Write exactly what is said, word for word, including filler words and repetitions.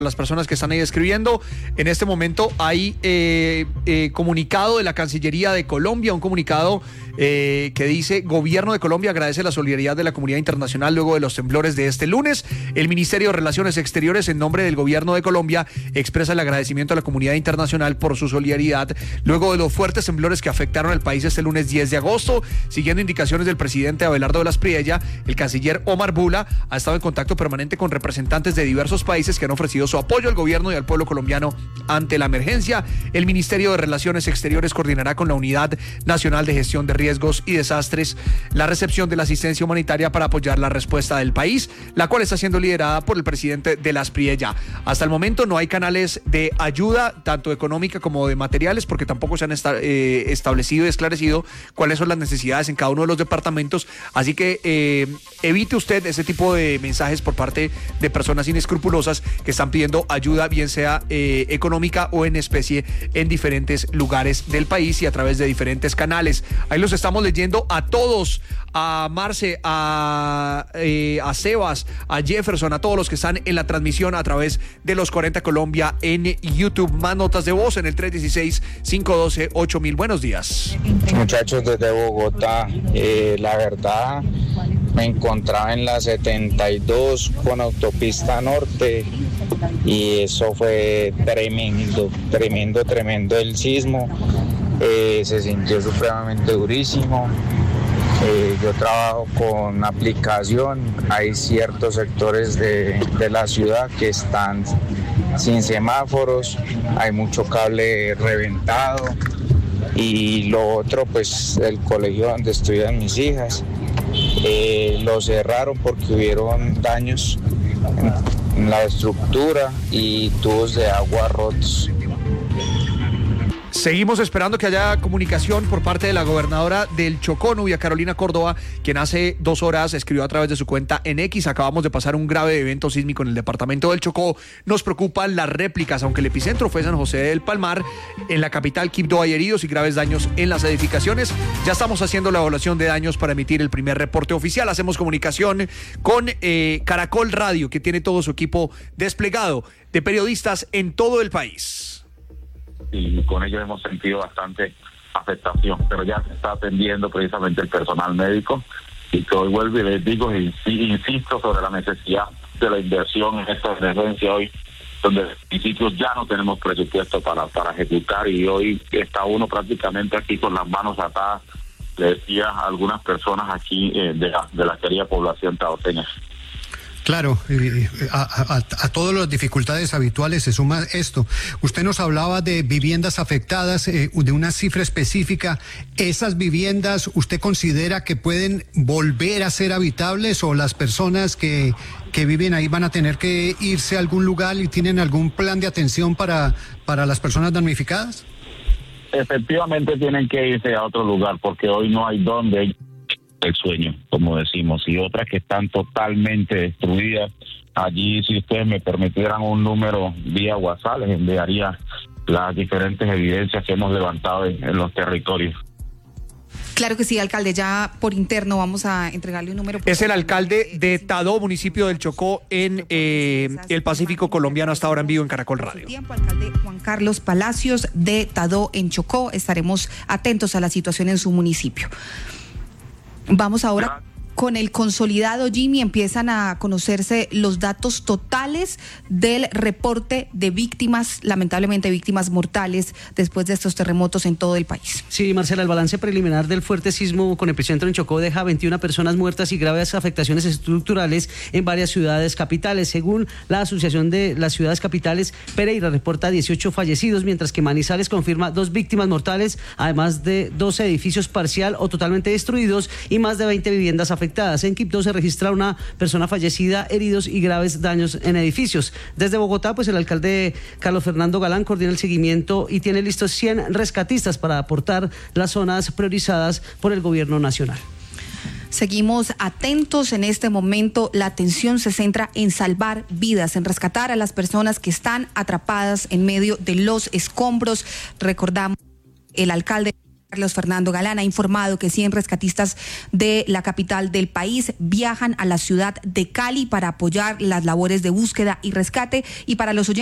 las personas que están ahí escribiendo. En este momento hay eh, eh, comunicado de la Cancillería de Colombia, un comunicado eh, que dice: Gobierno de Colombia agradece la solidaridad de la comunidad internacional luego de los temblores de este lunes. El Ministerio de Relaciones Exteriores, en nombre del Gobierno de Colombia, expresa el agradecimiento a la comunidad internacional por su solidaridad luego de los fuertes temblores que afectaron al país este lunes diez de agosto. Siguiendo indicaciones del presidente Abelardo de las Priella, el canciller Omar Bula ha estado en contacto permanente con representantes de diversos países que han ofrecido su apoyo al gobierno y al pueblo colombiano ante la emergencia. El Ministerio de Relaciones Exteriores coordinará con la Unidad Nacional de Gestión de Riesgos y Desastres la recepción de la asistencia humanitaria para apoyar la respuesta del país, la cual está siendo liderada por el presidente de las Priella. Hasta el momento no hay canales de ayuda, tanto económica como de materiales, porque tampoco se han esta, eh, establecido y esclarecido cuáles son las necesidades en cada uno de los departamentos. Así que eh, evite usted ese tipo de mensajes por parte de personas inescrupulosas que están pidiendo ayuda, bien sea eh, económica o en especie, en diferentes lugares del país y a través de diferentes canales. Ahí los estamos leyendo a todos, a Marce, a, eh, a Sebas, a Jefferson, a todos los que están en la transmisión a través de Los cuarenta Colombia en YouTube. Más notas de voz en el tres uno seis, cinco uno dos, ocho mil. Buenos días. Muchachos, desde Bogotá, eh, la verdad, me encontraba en la setenta y dos con autopista norte y eso fue tremendo, tremendo, tremendo el sismo. Eh, se sintió supremamente durísimo. Eh, yo trabajo con aplicación, hay ciertos sectores de, de la ciudad que están sin semáforos, hay mucho cable reventado y lo otro, pues el colegio donde estudian mis hijas, eh, lo cerraron porque hubieron daños en, en la estructura y tubos de agua rotos. Seguimos esperando que haya comunicación por parte de la gobernadora del Chocó, Nubia Carolina Córdoba, quien hace dos horas escribió a través de su cuenta en X: acabamos de pasar un grave evento sísmico en el departamento del Chocó. Nos preocupan las réplicas, aunque el epicentro fue San José del Palmar. En la capital Quibdó hay heridos y graves daños en las edificaciones. Ya estamos haciendo la evaluación de daños para emitir el primer reporte oficial. Hacemos comunicación con eh, Caracol Radio, que tiene todo su equipo desplegado de periodistas en todo el país. Y con ellos hemos sentido bastante afectación, pero ya se está atendiendo precisamente el personal médico, y que hoy vuelvo y les digo y insisto sobre la necesidad de la inversión en esta emergencia hoy, donde los municipios ya no tenemos presupuesto para, para ejecutar, y hoy está uno prácticamente aquí con las manos atadas, le decía a algunas personas aquí eh, de, la, de la querida población taoteña. Claro, eh, a, a, a todas las dificultades habituales se suma esto. Usted nos hablaba de viviendas afectadas, eh, de una cifra específica. ¿Esas viviendas usted considera que pueden volver a ser habitables, o las personas que, que viven ahí van a tener que irse a algún lugar y tienen algún plan de atención para, para las personas damnificadas? Efectivamente tienen que irse a otro lugar porque hoy no hay dónde el sueño, como decimos, y otras que están totalmente destruidas. Allí, si ustedes me permitieran un número vía WhatsApp, les enviaría las diferentes evidencias que hemos levantado en, en los territorios. Claro que sí, alcalde, ya por interno vamos a entregarle un número. Es el alcalde de Tadó, municipio del Chocó, en eh, el Pacífico colombiano, hasta ahora en vivo en Caracol Radio. Tiempo, alcalde Juan Carlos Palacios de Tadó en Chocó. Estaremos atentos a la situación en su municipio. Vamos ahora con el consolidado, Jimmy. Empiezan a conocerse los datos totales del reporte de víctimas, lamentablemente víctimas mortales, después de estos terremotos en todo el país. Sí, Marcela, el balance preliminar del fuerte sismo con epicentro en Chocó deja veintiuna personas muertas y graves afectaciones estructurales en varias ciudades capitales. Según la Asociación de las Ciudades Capitales, Pereira reporta dieciocho fallecidos, mientras que Manizales confirma dos víctimas mortales, además de doce edificios parcial o totalmente destruidos y más de veinte viviendas afectadas. En Quibdó se registra una persona fallecida, heridos y graves daños en edificios. Desde Bogotá, pues el alcalde Carlos Fernando Galán coordina el seguimiento y tiene listos cien rescatistas para aportar las zonas priorizadas por el gobierno nacional. Seguimos atentos en este momento. La atención se centra en salvar vidas, en rescatar a las personas que están atrapadas en medio de los escombros. Recordamos, el alcalde Carlos Fernando Galán ha informado que cien rescatistas de la capital del país viajan a la ciudad de Cali para apoyar las labores de búsqueda y rescate. Y para los oyentes